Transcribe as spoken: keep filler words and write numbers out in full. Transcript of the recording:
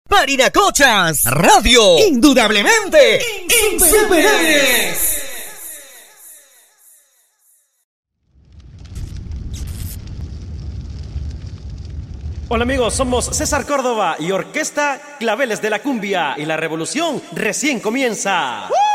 Parinacochas Radio, indudablemente insuperables. Hola amigos, somos César Córdoba y Orquesta Claveles de la Cumbia y la revolución recién comienza.